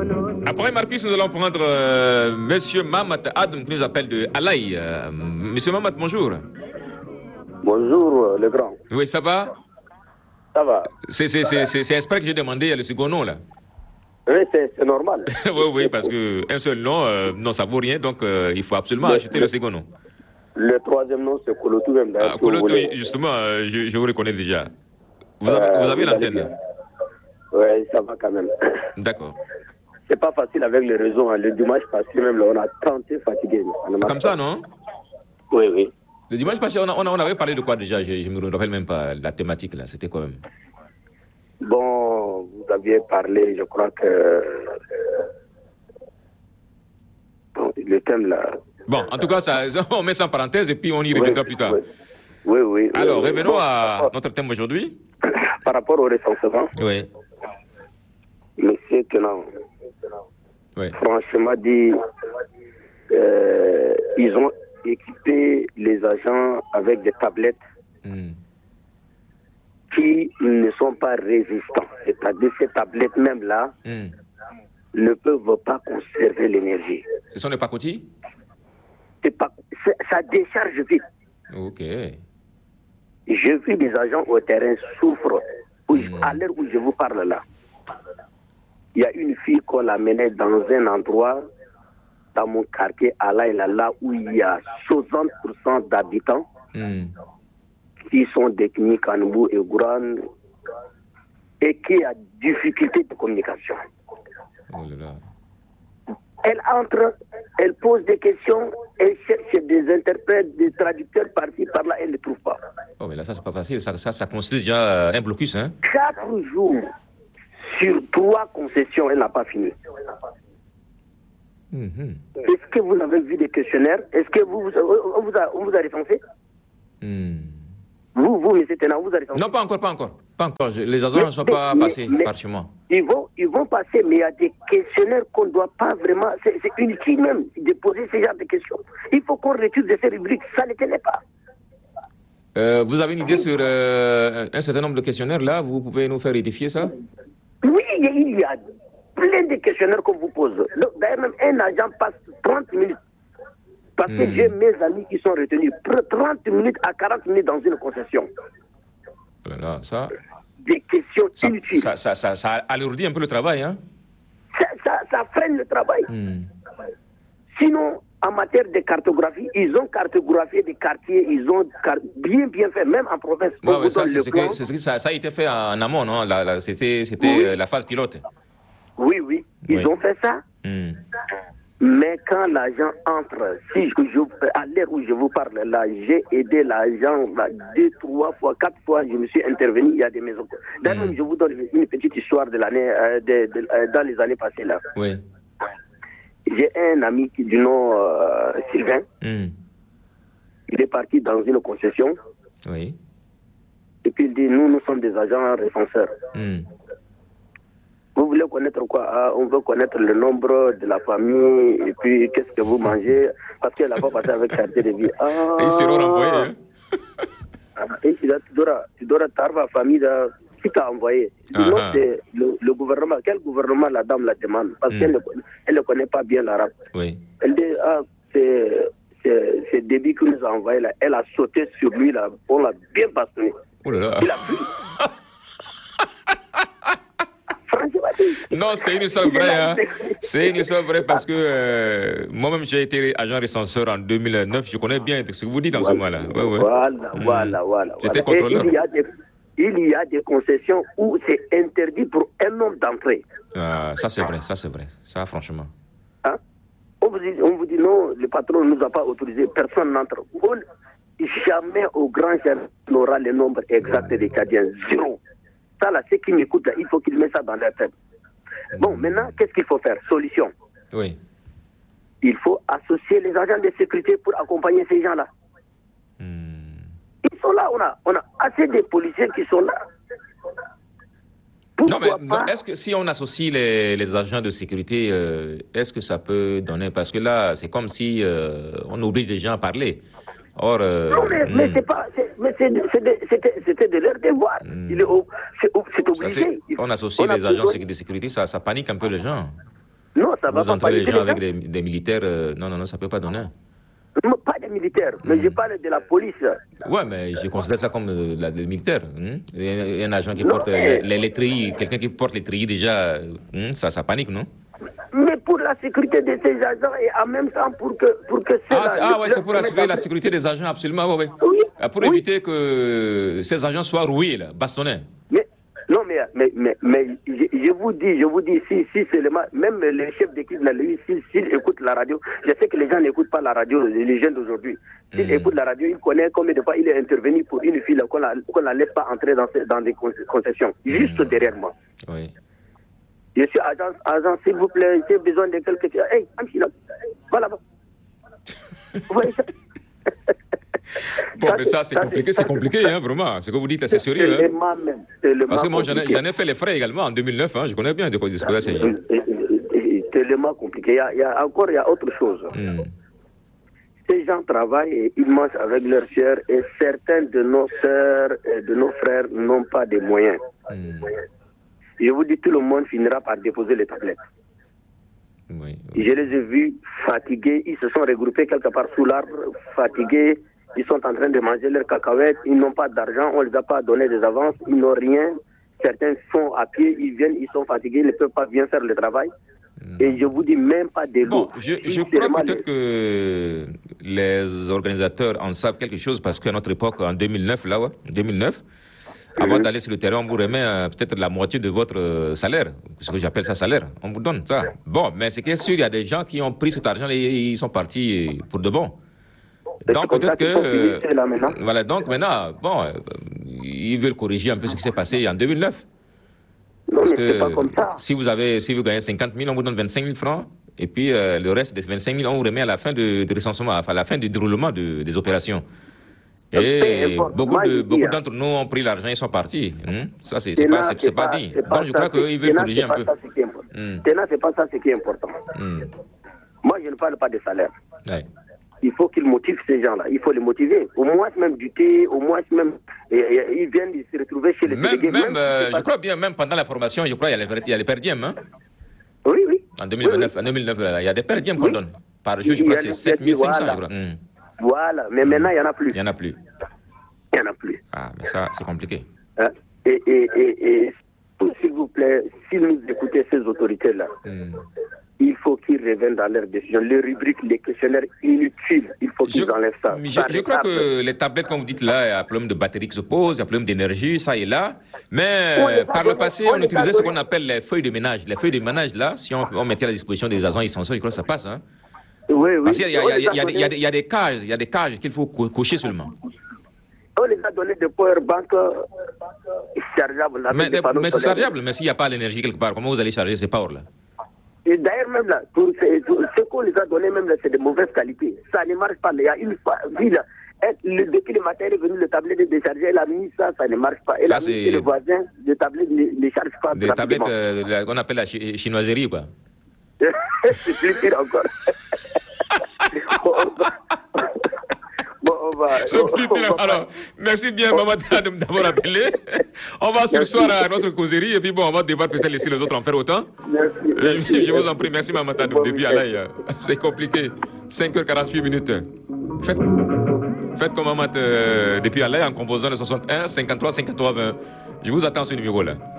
Après Marcus, nous allons prendre Monsieur Mamat Adam qui nous appelle de Alaï. Monsieur Mamat, bonjour. Bonjour, le grand. Oui, ça va? Ça va. C'est exprès que j'ai demandé le second nom, là. Oui, c'est normal. Oui, parce qu'un seul nom, non, ça vaut rien, donc il faut absolument acheter le second nom. Le troisième nom, c'est Kolotou même. Kolotou, justement, je vous reconnais déjà. Vous avez l'antenne. Oui, ça va quand même. D'accord. C'est pas facile avec les réseaux. Hein. Le dimanche passé, même, là, on a tenté fatigué. Comme ça, non? Oui, oui. Le dimanche passé, on avait parlé de quoi déjà? Je me rappelle même pas la thématique, là. C'était quoi même? Bon, vous aviez parlé, je crois que... Bon, le thème, là... Bon, en tout cas, on met ça en parenthèse et puis on y reviendra plus tard. Oui. Alors, revenons à notre thème aujourd'hui. Par rapport au recensement. Oui. Monsieur Kenan, oui. Franchement dit, ils ont équipé les agents avec des tablettes qui ne sont pas résistants. C'est-à-dire ces tablettes même là ne peuvent pas conserver l'énergie. Ce sont des pacotis? Ça décharge vite. Ok. J'ai vu des agents au terrain souffrir. À l'heure où je vous parle là, il y a une fille qu'on l'a menée dans un endroit, dans mon quartier, là où il y a 60% d'habitants qui sont des Nikanbou et Gouran et qui a difficulté de communication. Oh là là. Elle entre, elle pose des questions, elle cherche des interprètes, des traducteurs par-ci, par-là, elle ne les trouve pas. Oh, mais là, ça, c'est pas facile. Ça constitue déjà un blocus, hein? 4 jours sur 3 concessions, elle n'a pas fini. Est-ce que vous avez vu des questionnaires? Est-ce que on vous a recensé? Vous, M. Tena, vous avez recensé? Non, pas encore. Les agents ne sont pas passés par chez moi. Ils vont passer, mais il y a des questionnaires qu'on ne doit pas vraiment... C'est inutile même de poser ce genre de questions. Il faut qu'on retire de ces rubriques. Ça ne tenait pas. Vous avez une idée sur un certain nombre de questionnaires là? Vous pouvez nous faire édifier ça? Oui, il y a plein de questionnaires qu'on vous pose. D'ailleurs, même un agent passe 30 minutes. Parce que j'ai mes amis qui sont retenus 30 minutes à 40 minutes dans une concession. Voilà, ça... Des questions inutiles. Ça alourdit un peu le travail, hein? Ça freine le travail. Sinon, en matière de cartographie, ils ont cartographié des quartiers, ils ont bien fait, même en province. Ça a été fait en amont, non? C'était la phase pilote. Oui, ils ont fait ça. Mais quand l'agent entre, à l'heure où je vous parle là, j'ai aidé l'agent 2, 3 fois, 4 fois, je me suis intervenu, il y a des maisons. D'ailleurs, je vous donne une petite histoire de l'année, dans les années passées là. Oui. J'ai un ami du nom Sylvain. Il est parti dans une concession. Oui. Et puis il dit, nous sommes des agents recenseurs. Vous voulez connaître quoi? On veut connaître le nombre de la famille et puis qu'est-ce que vous mangez parce qu'elle n'a pas passé avec carte de vie. Ils seront renvoyés. Et tu dois t'arriver famille qui t'a envoyé. Non, c'est le gouvernement. Quel gouvernement la dame la demande? Parce qu'elle ne connaît pas bien l'arabe. Oui. Elle dit, c'est Déby qui nous a envoyé là. Elle a sauté sur lui là. On l'a bien bastonné. Oh là là. Il a pris. Non, c'est une histoire vraie. Hein. C'est une histoire vraie parce que moi-même, j'ai été agent recenseur en 2009. Je connais bien ce que vous dites en ce moment-là. Voilà. J'étais contrôleur. Il y a des concessions où c'est interdit pour un nombre d'entrées. Ça, c'est vrai. Ça, franchement. Hein? On vous dit non, le patron ne nous a pas autorisé. Personne n'entre. Jamais au grand jamais n'aura le nombre exact des Cadiens. 0. Ça, là, ceux qui m'écoutent, là, il faut qu'ils mettent ça dans leur tête. Bon, maintenant, qu'est-ce qu'il faut faire? Solution. Oui. Il faut associer les agents de sécurité pour accompagner ces gens-là. Ils sont là, on a assez de policiers qui sont là. Non, est-ce que si on associe les agents de sécurité, est-ce que ça peut donner... Parce que là, c'est comme si on oblige les gens à parler. Or, non, mais c'est pas... C'était de leur devoir. C'est obligé. On associe les agents de sécurité, ça panique un peu les gens. Non, ça va vous pas. entrez les gens avec des militaires. Non, ça peut pas donner. Non, pas des militaires, mais je parle de la police. Ouais, mais je considère ça comme des militaires. Un agent qui porte les treillis, quelqu'un qui porte les treillis déjà, ça panique, non? Mais pour la sécurité de ces agents et en même temps pour que ouais, c'est pour assurer la sécurité des agents, absolument, ouais. Oui. Pour éviter que ces agents soient roués, là, bastonnés. Mais je vous dis, si seulement, même les chefs d'équipe, s'ils écoutent la radio, je sais que les gens n'écoutent pas la radio, les jeunes d'aujourd'hui. S'ils écoutent la radio, ils connaissent combien de fois il est intervenu pour une fille qu'on la laisse pas entrer dans des concessions, juste derrière moi. Oui. Je suis agent, s'il vous plaît, j'ai besoin de quelque chose. Hey, Amchina, voilà. Vous voyez ça? Bon, mais ça, c'est compliqué, hein, vraiment. Ce que vous dites, c'est sérieux. Hein? Parce que moi, j'en ai fait les frais également en 2009, hein, je connais bien de quoi il s'agit. C'est tellement compliqué. Il y a autre chose. Ces gens travaillent et ils mangent avec leurs sœurs et certains de nos sœurs et de nos frères n'ont pas de moyens. Je vous dis, tout le monde finira par déposer les tablettes. Oui. Je les ai vus fatigués, ils se sont regroupés quelque part sous l'arbre, fatigués, ils sont en train de manger leurs cacahuètes, ils n'ont pas d'argent, on ne les a pas donné des avances, ils n'ont rien. Certains sont à pied, ils viennent, ils sont fatigués, ils ne peuvent pas bien faire le travail. Et je vous dis même pas de l'eau. Bon, je crois peut-être que les organisateurs en savent quelque chose parce qu'à notre époque, en 2009, avant d'aller sur le terrain, on vous remet peut-être la moitié de votre salaire, ce que j'appelle ça salaire. On vous donne ça. Bon, mais c'est sûr, il y a des gens qui ont pris cet argent et ils sont partis pour de bon. Donc peut-être que voilà. Donc maintenant, bon, ils veulent corriger un peu ce qui s'est passé en 2009. Non, parce mais que c'est pas comme ça. si vous gagnez 50 000, on vous donne 25 000 francs. Et puis le reste des 25 000, on vous remet à la fin du recensement, à la fin du déroulement des opérations. Et beaucoup d'entre nous ont pris l'argent et sont partis. Ça, c'est pas dit. Donc, je crois qu'ils veulent corriger un peu. C'est pas ça ce qui est important. Moi, je ne parle pas de salaire. Ouais. Il faut qu'ils motivent ces gens-là. Il faut les motiver. Au moins même du thé, au moins même... ils viennent se retrouver chez les délégués. Je crois bien, même pendant la formation, je crois qu'il y a les perdièmes. Hein? Oui. En 2009, il y a des perdièmes qu'on donne. Par jour, je crois que c'est 7500, je crois. Voilà, mais maintenant, il n'y en a plus. Il n'y en a plus. Il n'y en a plus. Ah, mais ça, c'est compliqué. Et s'il vous plaît, si nous écoutez ces autorités-là, il faut qu'ils reviennent dans leurs décisions. Les rubriques, les questionnaires inutiles, il faut qu'ils enlèvent ça. Je crois que les tablettes, comme vous dites là, il y a un problème de batterie qui se pose, il y a un problème d'énergie, ça et là. Mais par le passé, on utilisait ce qu'on appelle les feuilles de ménage. Les feuilles de ménage, là, si on mettait à la disposition des agents essentiels, je crois que ça passe. Hein. Oui. Parce qu'il y a des cages qu'il faut cocher seulement. On les a donné des powerbanks chargeables. Mais c'est chargeable, mais s'il n'y a pas l'énergie quelque part, comment vous allez charger ces power là? Et d'ailleurs, même là, ce qu'on les a donné, même là, c'est de mauvaise qualité. Ça ne marche pas. Il y a une fois, depuis le matin, elle est venue, le tablette de décharger, elle a mis ça, ça ne marche pas. Elle a mis le voisin, le tablette ne charge pas. Des tablettes qu'on appelle la chinoiserie, quoi. C'est plus pire encore. Alors, merci bien, Mamata, de m'avoir appelé. On va ce soir à notre causerie et puis bon, on va devoir peut-être laisser les autres en faire autant. Merci. Je vous en prie, merci Mamata depuis Alaï. C'est compliqué. 5h48 minutes. Faites comme Mamat depuis Alaï en composant le 61 53 53 20. Je vous attends ce numéro-là.